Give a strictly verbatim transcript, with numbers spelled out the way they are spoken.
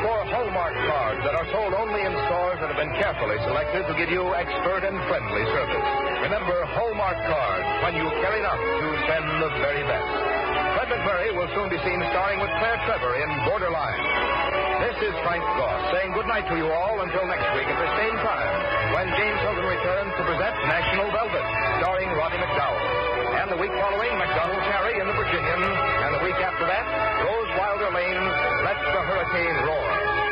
for Hallmark cards that are sold only in stores that have been carefully selected to give you expert and friendly service. Remember Hallmark cards when you care enough to send the very best. Fred McMurray will soon be seen starring with Claire Trevor in Borderline. This is Frank Goss saying goodnight to you all until next week at the same time when James Hilton returns to present National Velvet, starring Roddy McDowell. And the week following, MacDonald Carey in The Virginian. And the week after that, Rose Wilder Lane's Let the Hurricane Roar.